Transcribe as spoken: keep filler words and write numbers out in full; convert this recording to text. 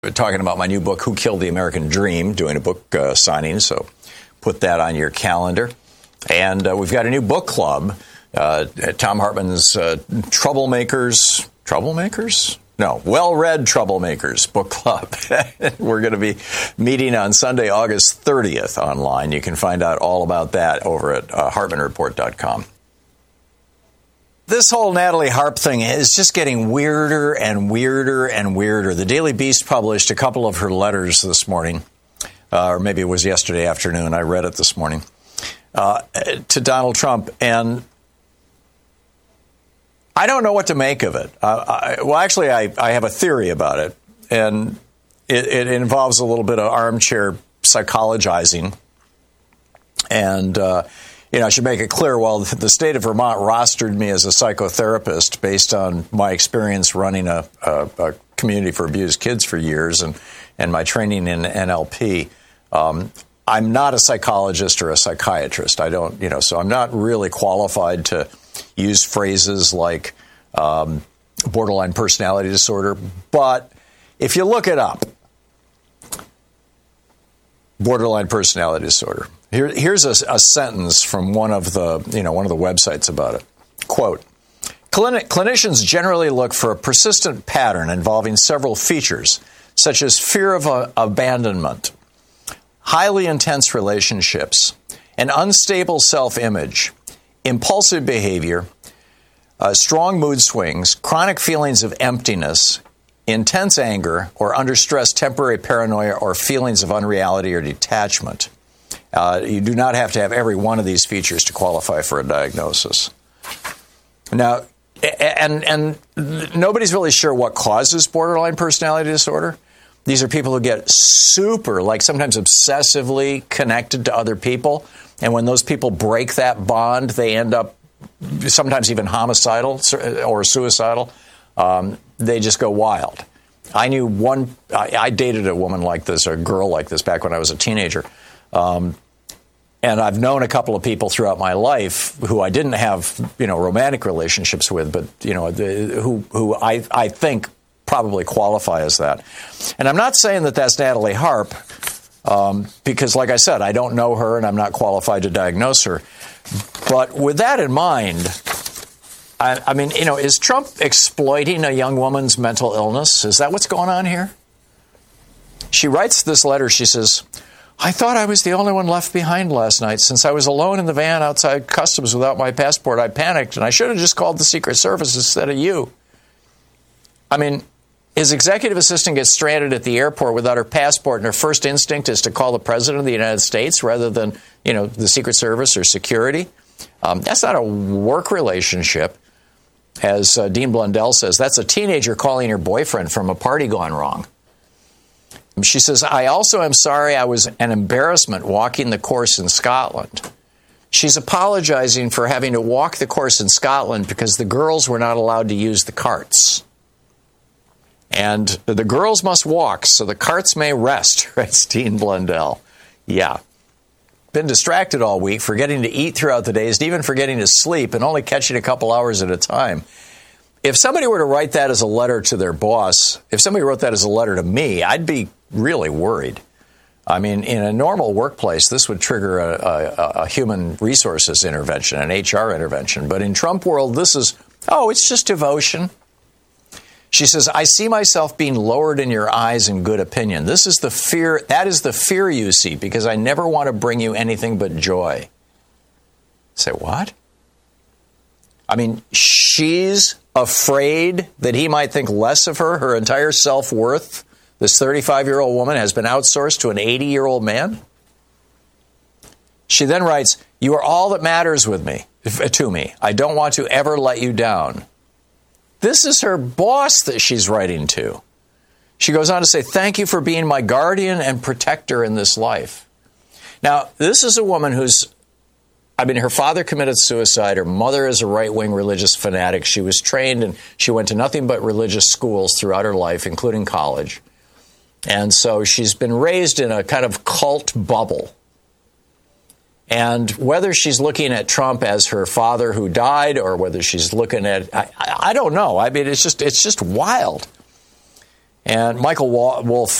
talking about my new book, Who Killed the American Dream, doing a book uh, signing, so put that on your calendar. And uh, we've got a new book club, uh, Thom Hartmann's uh, Troublemakers, Troublemakers? No, Well-Read Troublemakers Book Club. We're going to be meeting on Sunday, August thirtieth online. You can find out all about that over at uh, hartman report dot com. This whole Natalie Harp thing is just getting weirder and weirder and weirder. The Daily Beast published a couple of her letters this morning, uh, or maybe it was yesterday afternoon. I read it this morning, uh, to Donald Trump. And I don't know what to make of it. Uh, I, well, actually, I, I have a theory about it. And it, it involves a little bit of armchair psychologizing. And, uh, You know, I should make it clear, while the state of Vermont rostered me as a psychotherapist based on my experience running a, a, a community for abused kids for years and, and my training in N L P, um, I'm not a psychologist or a psychiatrist. I don't, you know, so I'm not really qualified to use phrases like um, borderline personality disorder. But if you look it up, borderline personality disorder. Here, here's a, a sentence from one of the, you know, one of the websites about it. Quote, Clin- clinicians generally look for a persistent pattern involving several features, such as fear of uh, abandonment, highly intense relationships, an unstable self-image, impulsive behavior, uh, strong mood swings, chronic feelings of emptiness, intense anger, or under stress temporary paranoia or feelings of unreality or detachment. Uh, you do not have to have every one of these features to qualify for a diagnosis. Now, and and nobody's really sure what causes borderline personality disorder. These are people who get super, like sometimes obsessively connected to other people. And when those people break that bond, they end up sometimes even homicidal or suicidal. Um, they just go wild. I knew one, I, I dated a woman like this, or a girl like this, back when I was a teenager. Um, and I've known a couple of people throughout my life who I didn't have, you know, romantic relationships with, but, you know, the, who, who I, I think probably qualify as that. And I'm not saying that that's Natalie Harp, um, because, like I said, I don't know her and I'm not qualified to diagnose her. But with that in mind, I, I mean, you know, is Trump exploiting a young woman's mental illness? Is that what's going on here? She writes this letter. She says, I thought I was the only one left behind last night. Since I was alone in the van outside customs without my passport, I panicked, and I should have just called the Secret Service instead of you. I mean, his executive assistant gets stranded at the airport without her passport, and her first instinct is to call the president of the United States rather than, you know, the Secret Service or security. Um, that's not a work relationship. As uh, Dean Blundell says, that's a teenager calling her boyfriend from a party gone wrong. She says, I also am sorry I was an embarrassment walking the course in Scotland. She's apologizing for having to walk the course in Scotland because the girls were not allowed to use the carts. And the girls must walk so the carts may rest, writes Dean Blundell. Yeah. Been distracted all week, forgetting to eat throughout the days, and even forgetting to sleep, and only catching a couple hours at a time. If somebody were to write that as a letter to their boss, if somebody wrote that as a letter to me, I'd be really worried. I mean, in a normal workplace, this would trigger a, a, a human resources intervention, an H R intervention. But in Trump world, this is, oh, it's just devotion. She says, I see myself being lowered in your eyes in good opinion. This is the fear, that is the fear you see, because I never want to bring you anything but joy. Say, what? I mean, she's afraid that he might think less of her. Her entire self-worth, this thirty-five-year-old woman, has been outsourced to an eighty-year-old man. She then writes, you are all that matters with me, to me. I don't want to ever let you down. This is her boss that she's writing to. She goes on to say, thank you for being my guardian and protector in this life. Now, this is a woman who's, I mean, her father committed suicide. Her mother is a right-wing religious fanatic. She was trained and she went to nothing but religious schools throughout her life, including college. And so she's been raised in a kind of cult bubble. And whether she's looking at Trump as her father who died, or whether she's looking at, I, I don't know. I mean, it's just it's just wild. And Michael Wolff